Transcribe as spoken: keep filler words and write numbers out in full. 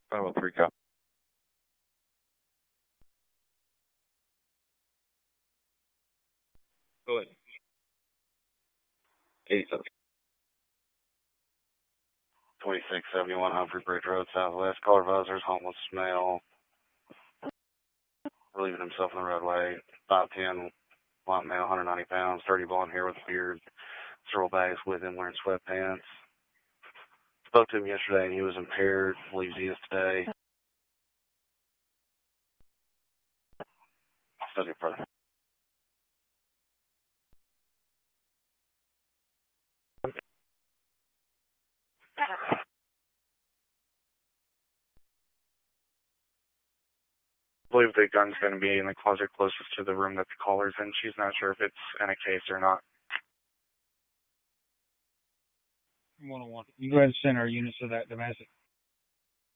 five oh three, cop. Go ahead. eighty-seven. twenty-six seventy-one Humphrey Bridge Road, Southwest. Caller buzzers, homeless male, relieving himself in the roadway. five ten, white male, one hundred ninety pounds, dirty blonde hair with a beard, several bags with him, wearing sweatpants. Spoke to him yesterday and he was impaired. Believes he is today. Study further. I believe the gun's going to be in the closet closest to the room that the caller's in. She's not sure if it's in a case or not. one oh one. You go ahead and send our units to that domestic.